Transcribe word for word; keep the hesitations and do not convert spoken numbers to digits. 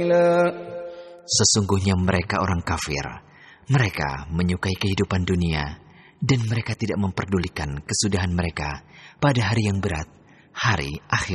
قليلا. Sesungguhnya mereka orang kafir. Mereka menyukai kehidupan dunia dan mereka tidak memperdulikan kesudahan mereka pada hari yang berat, hari akhirat.